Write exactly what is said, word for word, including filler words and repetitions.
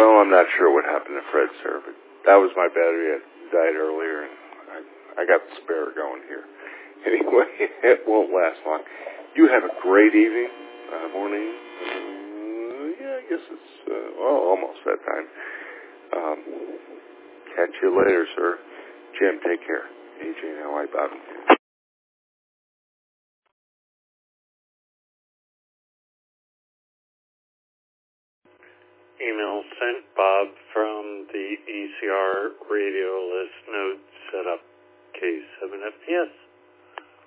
Well, I'm not sure what happened to Fred, sir, but that was my battery. It died earlier, and I, I got the spare going here. Anyway, it won't last long. You have a great evening, uh, morning. Uh, yeah, I guess it's, uh, well, almost that time. Um, catch you later, sir. Jim, take care. A J and L I Bob. Email sent Bob from the E C R radio list node setup K seven F P S.